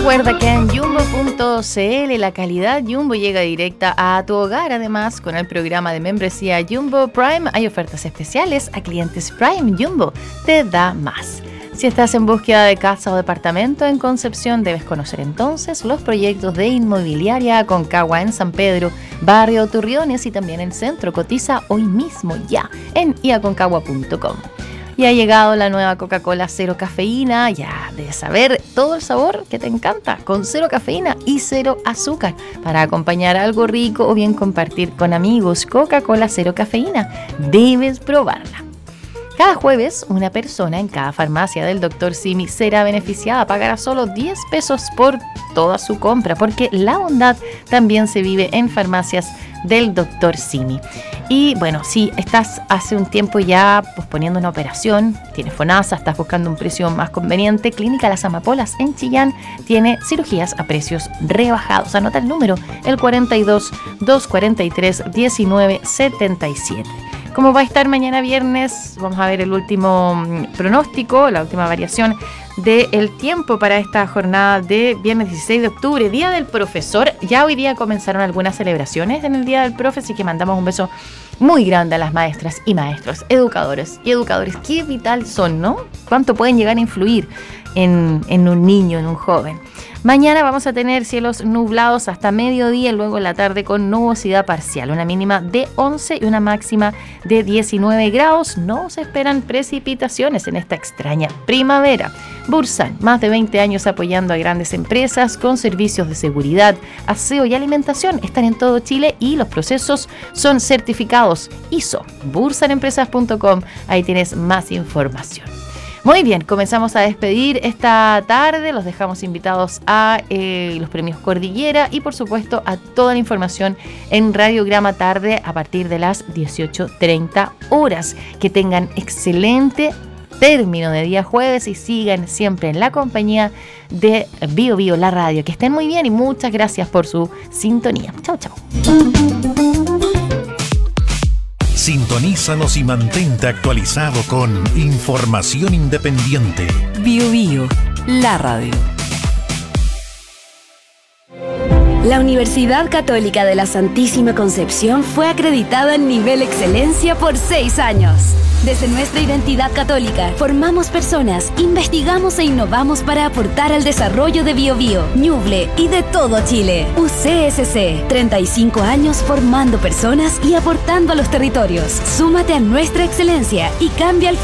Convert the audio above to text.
Recuerda que en Jumbo.cl la calidad Jumbo llega directa a tu hogar. Además, con el programa de membresía Jumbo Prime hay ofertas especiales a clientes Prime. Jumbo te da más. Si estás en búsqueda de casa o departamento en Concepción, debes conocer entonces los proyectos de Inmobiliaria Aconcagua en San Pedro, Barrio Turriones y también en Centro. Cotiza hoy mismo ya en iaconcagua.com. Y ha llegado la nueva Coca-Cola cero cafeína. Ya debes saber todo el sabor que te encanta, con cero cafeína y cero azúcar, para acompañar algo rico o bien compartir con amigos. Coca-Cola cero cafeína, debes probarla. Cada jueves, una persona en cada farmacia del Dr. Simi será beneficiada. Pagará solo 10 pesos por toda su compra, porque la bondad también se vive en farmacias del Dr. Simi. Y bueno, si estás hace un tiempo ya posponiendo una operación, tienes FONASA, estás buscando un precio más conveniente, Clínica Las Amapolas en Chillán tiene cirugías a precios rebajados. Anota el número, el 42 243 1977. ¿Cómo va a estar mañana viernes? Vamos a ver el último pronóstico, la última variación del tiempo para esta jornada de viernes 16 de octubre, Día del Profesor. Ya hoy día comenzaron algunas celebraciones en el Día del Profe, así que mandamos un beso muy grande a las maestras y maestros, educadores y educadores. Qué vital son, ¿no? Cuánto pueden llegar a influir en un niño, en un joven. Mañana vamos a tener cielos nublados hasta mediodía y luego en la tarde con nubosidad parcial. Una mínima de 11 y una máxima de 19 grados. No se esperan precipitaciones en esta extraña primavera. Bursan, más de 20 años apoyando a grandes empresas con servicios de seguridad, aseo y alimentación. Están en todo Chile y los procesos son certificados ISO. bursanempresas.com, ahí tienes más información. Muy bien, comenzamos a despedir esta tarde, los dejamos invitados a los premios Cordillera y por supuesto a toda la información en Radiograma Tarde a partir de las 18:30 horas. Que tengan excelente término de día jueves y sigan siempre en la compañía de Bio Bio, la radio. Que estén muy bien y muchas gracias por su sintonía. Chau, chau. Sintonízanos y mantente actualizado con información independiente. Bio Bio, la radio. La Universidad Católica de la Santísima Concepción fue acreditada en nivel excelencia por 6 años. Desde nuestra identidad católica, formamos personas, investigamos e innovamos para aportar al desarrollo de Biobío, Ñuble y de todo Chile. UCSC, 35 años formando personas y aportando a los territorios. Súmate a nuestra excelencia y cambia el